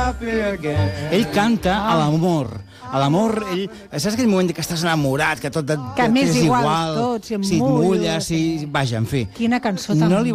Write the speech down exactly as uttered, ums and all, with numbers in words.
Ell canta a l'amor. A l'amor, ell... Saps aquell moment que estàs enamorat, que tot et, Que m'és és igual igual, tot, si em si et mullo, mulles, si... Vaja, en fi. Quina cançó tan No li